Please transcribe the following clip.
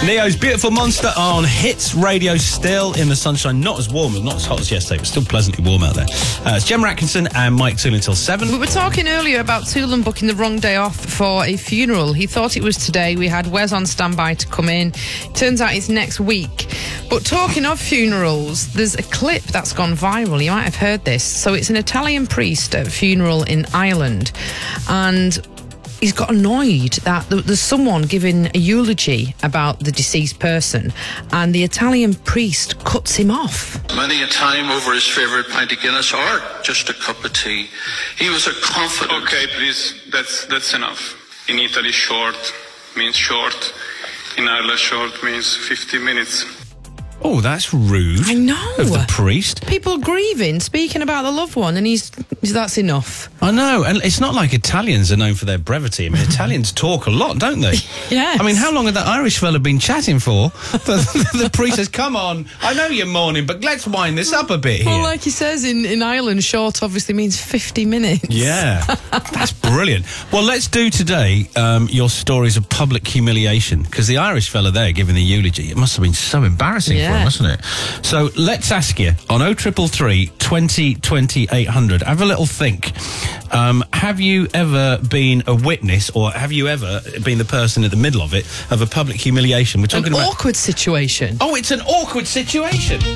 Neo's Beautiful Monster on Hits Radio, still in the sunshine. Not as warm, not as hot as yesterday, but still pleasantly warm out there. It's Gemma Atkinson and Mike Toole until 7. We were talking earlier about Toole booking the wrong day off for a funeral. He thought it was today. We had Wes on standby to come in. Turns out it's next week. But talking of funerals, there's a clip that's gone viral. You might have heard this. So it's an Italian priest at a funeral in Ireland, and he's got annoyed that there's someone giving a eulogy about the deceased person, and the Italian priest cuts him off. Many a time over his favourite pint of Guinness or just a cup of tea. He was a confident... Okay, please, that's enough. In Italy, short means short. In Ireland, short means 50 minutes. Oh, that's rude. I know. Of the priest. People grieving, speaking about the loved one, and that's enough. I know, and it's not like Italians are known for their brevity. I mean, Italians talk a lot, don't they? Yes. I mean, how long had that Irish fella been chatting for? The priest says, come on, I know you're mourning, but let's wind this up a bit here. Well, like he says, in Ireland, short obviously means 50 minutes. Yeah, that's brilliant. Well, let's do today your stories of public humiliation, because the Irish fella there giving the eulogy, it must have been so embarrassing for him, mustn't it? So let's ask you on 0333 20 20 800. Have a little think. Have you ever been a witness, or have you ever been the person in the middle of it, of a public humiliation? We're talking about an awkward situation. Oh, it's an awkward situation.